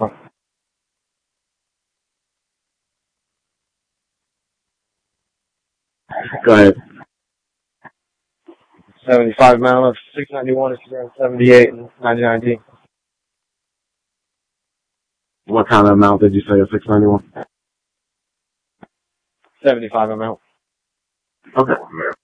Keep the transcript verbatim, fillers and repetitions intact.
one. Go ahead. seventy-five amount of six ninety-one, Instagram seventy-eight, and ninety-nine D. What kind of amount did you say of six ninety-one? seventy-five amount. Okay.